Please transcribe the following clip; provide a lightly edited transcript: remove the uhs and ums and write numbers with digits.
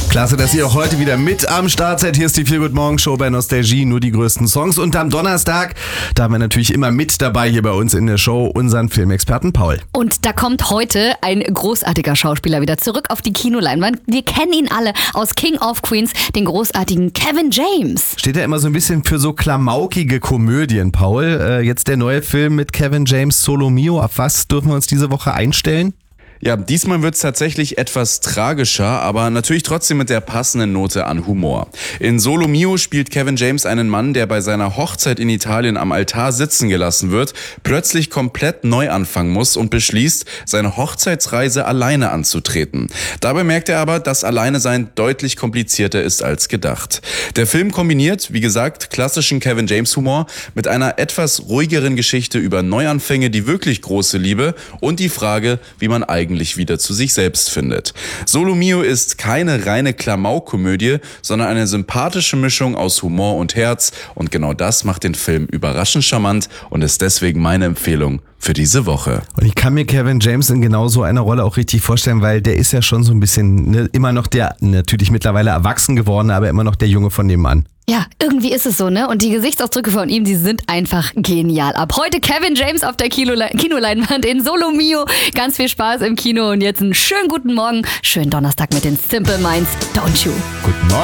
Klasse, dass ihr auch heute wieder mit am Start seid. Hier ist die Feel-Good-Morgen-Show bei Nostalgie, nur die größten Songs. Und am Donnerstag, da haben wir natürlich immer mit dabei hier bei uns in der Show unseren Filmexperten Paul. Und da kommt heute ein großartiger Schauspieler wieder zurück auf die Kinoleinwand. Wir kennen ihn alle aus King of Queens, den großartigen Kevin James. Steht ja immer so ein bisschen für so klamaukige Komödien, Paul. Jetzt der neue Film mit Kevin James, Solo Mio. Auf was dürfen wir uns diese Woche einstellen? Ja, diesmal wird's tatsächlich etwas tragischer, aber natürlich trotzdem mit der passenden Note an Humor. In Solo Mio spielt Kevin James einen Mann, der bei seiner Hochzeit in Italien am Altar sitzen gelassen wird, plötzlich komplett neu anfangen muss und beschließt, seine Hochzeitsreise alleine anzutreten. Dabei merkt er aber, dass Alleinesein deutlich komplizierter ist als gedacht. Der Film kombiniert, wie gesagt, klassischen Kevin James Humor mit einer etwas ruhigeren Geschichte über Neuanfänge, die wirklich große Liebe und die Frage, wie man eigentlich wieder zu sich selbst findet. Solo Mio ist keine reine Klamauk-Komödie, sondern eine sympathische Mischung aus Humor und Herz. Und genau das macht den Film überraschend charmant und ist deswegen meine Empfehlung für diese Woche. Und ich kann mir Kevin James in genau so einer Rolle auch richtig vorstellen, weil der ist ja schon so ein bisschen, immer noch der, natürlich mittlerweile erwachsen geworden, aber immer noch der Junge von nebenan. Ja, irgendwie ist es so, ne? Und die Gesichtsausdrücke von ihm, die sind einfach genial. Ab heute Kevin James auf der Kinoleinwand in Solo Mio. Ganz viel Spaß im Kino und jetzt einen schönen guten Morgen. Schönen Donnerstag mit den Simple Minds. Don't you? Guten Morgen.